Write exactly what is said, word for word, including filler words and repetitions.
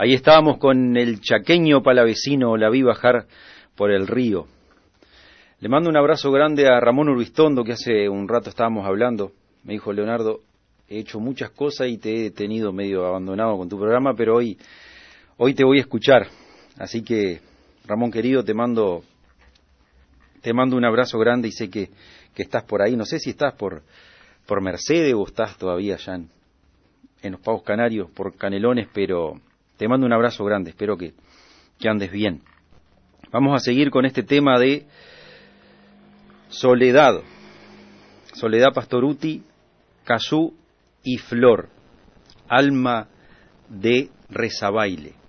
Ahí estábamos con el chaqueño palavecino, la vi bajar por el río. Le mando un abrazo grande a Ramón Urbistondo, que hace un rato estábamos hablando. Me dijo: Leonardo, he hecho muchas cosas y te he tenido medio abandonado con tu programa, pero hoy, hoy te voy a escuchar. Así que, Ramón querido, te mando, te mando un abrazo grande y sé que, que estás por ahí. No sé si estás por, por Mercedes o estás todavía allá en, en los Pagos Canarios, por Canelones, pero te mando un abrazo grande. Espero que, que andes bien. Vamos a seguir con este tema de Soledad. Soledad Pastorutti, Cazú y Flor, alma de rezabaile.